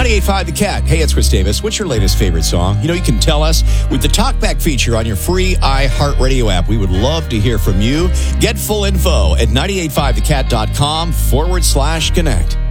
98.5 The Cat. Hey, it's Chris Davis. What's your latest favorite song? You can tell us with the Talkback feature on your free iHeartRadio app. We would love to hear from you. Get full info at 985thecat.com/connect.